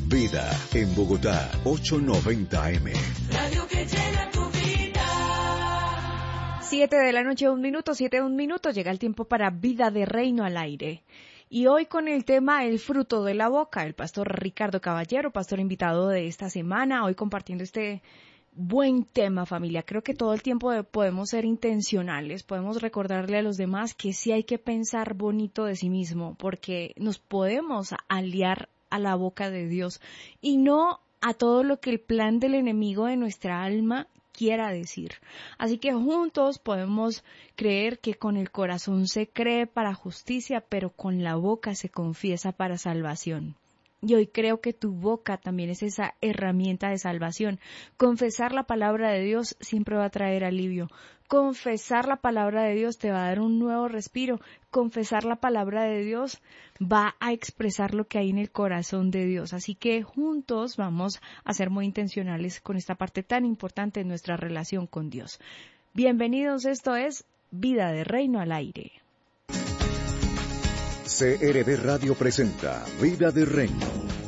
Vida en Bogotá, 890M. Radio que llena tu vida. 7 de la noche, 1 minuto, 7 1 minutos. Llega el tiempo para Vida de Reino al aire. Y hoy con el tema El fruto de la boca, el pastor Ricardo Caballero, pastor invitado de esta semana, hoy compartiendo este buen tema, familia. Creo que todo el tiempo podemos ser intencionales, podemos recordarle a los demás que sí hay que pensar bonito de sí mismo, porque nos podemos aliar a la boca de Dios y no a todo lo que el plan del enemigo de nuestra alma quiera decir. Así que juntos podemos creer que con el corazón se cree para justicia, pero con la boca se confiesa para salvación. Y hoy creo que tu boca también es esa herramienta de salvación. Confesar la palabra de Dios siempre va a traer alivio. Confesar la palabra de Dios te va a dar un nuevo respiro. Confesar la palabra de Dios va a expresar lo que hay en el corazón de Dios. Así que juntos vamos a ser muy intencionales con esta parte tan importante de nuestra relación con Dios. Bienvenidos, esto es Vida de Reino al aire. CRB Radio presenta Vida de Reino.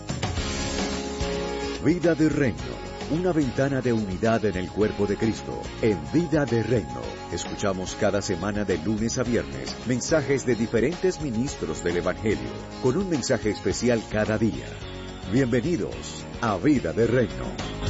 Vida de Reino, una ventana de unidad en el cuerpo de Cristo. En Vida de Reino, escuchamos cada semana de lunes a viernes mensajes de diferentes ministros del Evangelio, con un mensaje especial cada día. Bienvenidos a Vida de Reino.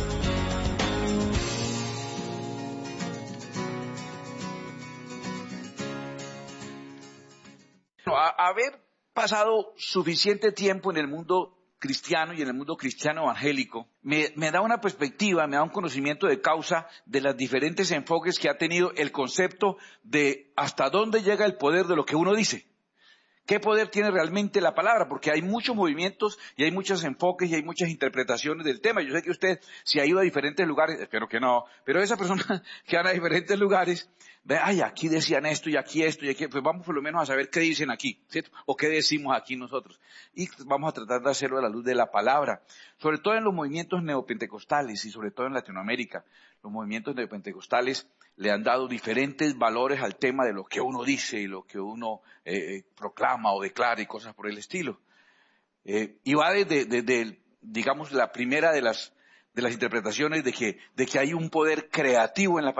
Haber pasado suficiente tiempo en el mundo cristiano y en el mundo cristiano evangélico me da una perspectiva, me da un conocimiento de causa de los diferentes enfoques que ha tenido el concepto de hasta dónde llega el poder de lo que uno dice. ¿Qué poder tiene realmente la palabra? Porque hay muchos movimientos y hay muchos enfoques y hay muchas interpretaciones del tema. Yo sé que usted, si ha ido a diferentes lugares, espero que no, pero esa persona que va a diferentes lugares, ve, ay, aquí decían esto y aquí, pues vamos por lo menos a saber qué dicen aquí, ¿cierto? O qué decimos aquí nosotros. Y vamos a tratar de hacerlo a la luz de la palabra. Sobre todo en los movimientos neopentecostales y sobre todo en Latinoamérica. Los movimientos neopentecostales le han dado diferentes valores al tema de lo que uno dice y lo que uno proclama o declara y cosas por el estilo. Y va desde, digamos, la primera de las interpretaciones de que hay un poder creativo en la